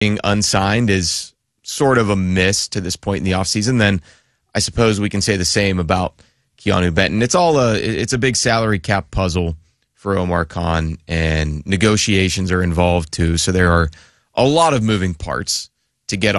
being unsigned is sort of a miss to this point in the offseason, then I suppose we can say the same about Keanu Benton. It's a big salary cap puzzle for Omar Khan, and negotiations are involved too. So there are a lot of moving parts to get